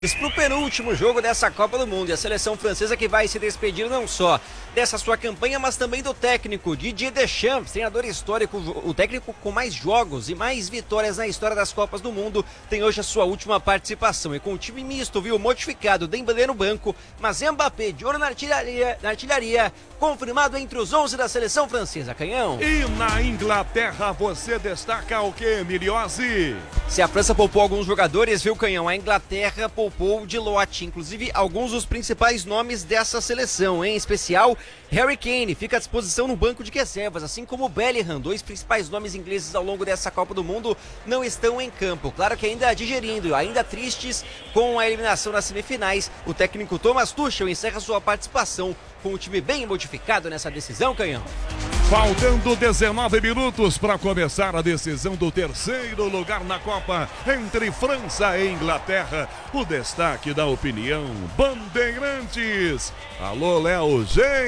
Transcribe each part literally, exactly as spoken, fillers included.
Para o penúltimo jogo dessa Copa do Mundo, e a seleção francesa que vai se despedir não só dessa sua campanha, mas também do técnico Didier Deschamps, treinador histórico, o técnico com mais jogos e mais vitórias na história das Copas do Mundo, tem hoje a sua última participação, e com o time misto, viu, modificado, Dembélé no banco, mas Mbappé de olho na artilharia, na artilharia, confirmado entre os onze da seleção francesa, Canhão. E na Inglaterra você destaca o que, Miliose? Se a França poupou alguns jogadores, viu, Canhão, a Inglaterra poupou de lote, inclusive alguns dos principais nomes dessa seleção, em especial Harry Kane, fica à disposição no banco de reservas, assim como Bellingham, dois principais nomes ingleses ao longo dessa Copa do Mundo, não estão em campo. Claro que ainda digerindo, ainda tristes com a eliminação nas semifinais, o técnico Thomas Tuchel encerra sua participação com o time bem modificado nessa decisão, Canhão. Faltando dezenove minutos para começar a decisão do terceiro lugar na Copa entre França e Inglaterra. O destaque da opinião Bandeirantes. Alô, Léo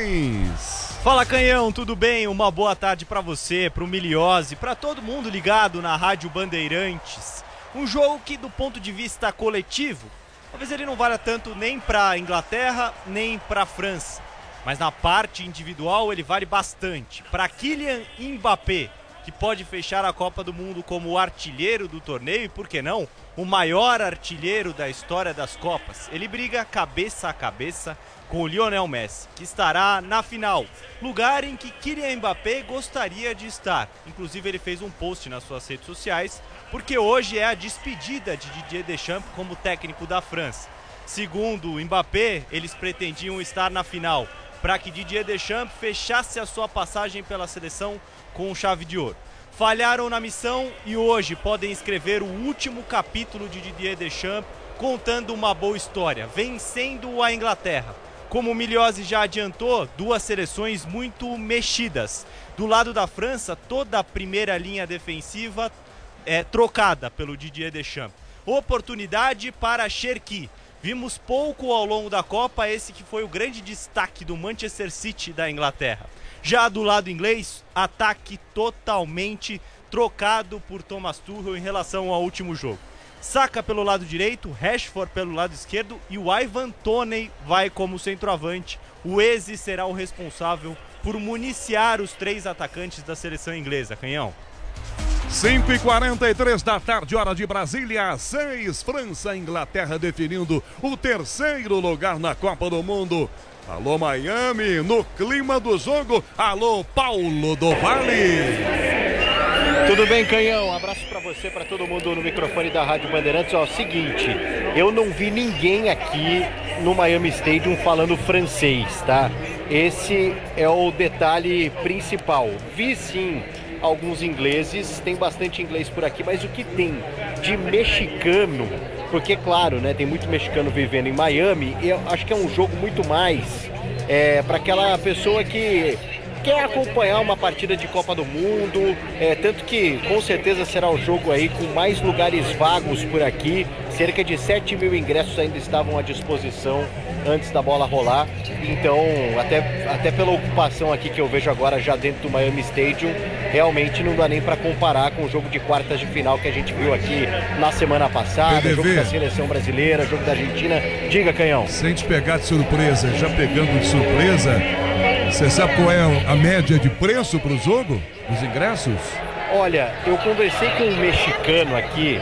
Gens. Fala, Canhão, tudo bem? Uma boa tarde para você, para o Miliose, para todo mundo ligado na Rádio Bandeirantes. Um jogo que, do ponto de vista coletivo, talvez ele não valha tanto nem para a Inglaterra, nem para a França. Mas na parte individual ele vale bastante. Para Kylian Mbappé, que pode fechar a Copa do Mundo como o artilheiro do torneio e, por que não, o maior artilheiro da história das Copas. Ele briga cabeça a cabeça com o Lionel Messi, que estará na final, lugar em que Kylian Mbappé gostaria de estar. Inclusive ele fez um post nas suas redes sociais, porque hoje é a despedida de Didier Deschamps como técnico da França. Segundo o Mbappé, eles pretendiam estar na final, para que Didier Deschamps fechasse a sua passagem pela seleção com chave de ouro. Falharam na missão e hoje podem escrever o último capítulo de Didier Deschamps contando uma boa história, vencendo a Inglaterra. Como o Miliose já adiantou, duas seleções muito mexidas. Do lado da França, toda a primeira linha defensiva é trocada pelo Didier Deschamps. Oportunidade para Cherki. Vimos pouco ao longo da Copa, esse que foi o grande destaque do Manchester City da Inglaterra. Já do lado inglês, ataque totalmente trocado por Thomas Tuchel em relação ao último jogo. Saka pelo lado direito, Rashford pelo lado esquerdo e o Ivan Toney vai como centroavante. O Eze será o responsável por municiar os três atacantes da seleção inglesa, Canhão. cinco e quarenta e três da tarde, hora de Brasília, seis, França e Inglaterra definindo o terceiro lugar na Copa do Mundo. Alô, Miami, no clima do jogo, alô, Paulo do Vale. Tudo bem, Canhão? Um abraço pra você, pra todo mundo no microfone da Rádio Bandeirantes. Ó, seguinte, eu não vi ninguém aqui no Miami Stadium falando francês, tá? Esse é o detalhe principal. Vi sim alguns ingleses, tem bastante inglês por aqui, mas o que tem de mexicano, porque claro, né, tem muito mexicano vivendo em Miami, eu acho que é um jogo muito mais é, para aquela pessoa que quer acompanhar uma partida de Copa do Mundo, é, tanto que com certeza será o jogo aí com mais lugares vagos por aqui, cerca de sete mil ingressos ainda estavam à disposição antes da bola rolar, então até, até pela ocupação aqui que eu vejo agora já dentro do Miami Stadium, realmente não dá nem para comparar com o jogo de quartas de final que a gente viu aqui na semana passada, P D V. Jogo da seleção brasileira, jogo da Argentina. Diga, Canhão. Sem te pegar de surpresa, já pegando de surpresa, você sabe qual é a média de preço para o jogo, os ingressos? Olha, eu conversei com um mexicano aqui,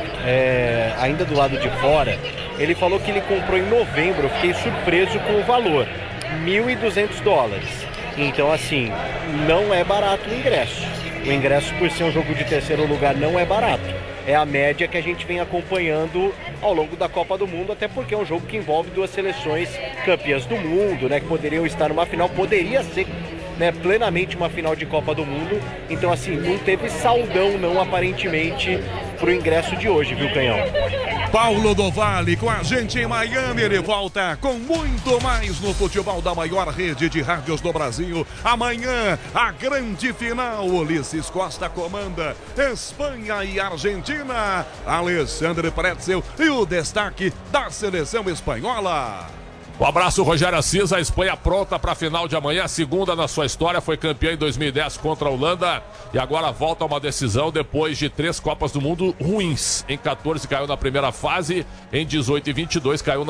é, ainda do lado de fora. Ele falou que ele comprou em novembro, eu fiquei surpreso com o valor, mil e duzentos dólares. Então, assim, não é barato o ingresso. O ingresso, por ser um jogo de terceiro lugar, não é barato. É a média que a gente vem acompanhando ao longo da Copa do Mundo, até porque é um jogo que envolve duas seleções campeãs do mundo, né, que poderiam estar numa final, poderia ser, né, plenamente uma final de Copa do Mundo. Então, assim, não teve saldão, não, aparentemente, pro ingresso de hoje, viu, Canhão? Paulo do Vale com a gente em Miami, ele volta com muito mais no futebol da maior rede de rádios do Brasil. Amanhã, a grande final, Ulisses Costa comanda Espanha e Argentina, Alexandre Pretzel e o destaque da seleção espanhola. Um abraço, Rogério Assis. A Espanha pronta para a final de amanhã, a segunda na sua história, foi campeã em dois mil e dez contra a Holanda e agora volta a uma decisão depois de três Copas do Mundo ruins. Em quatorze caiu na primeira fase, em dezoito e vinte e dois caiu na